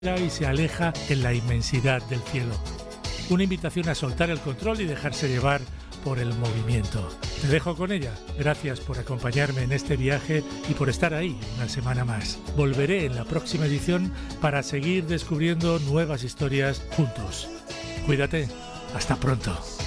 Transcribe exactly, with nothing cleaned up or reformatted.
y se aleja en la inmensidad del cielo. Una invitación a soltar el control y dejarse llevar por el movimiento. Te dejo con ella. Gracias por acompañarme en este viaje y por estar ahí una semana más. Volveré en la próxima edición para seguir descubriendo nuevas historias juntos. Cuídate. Hasta pronto.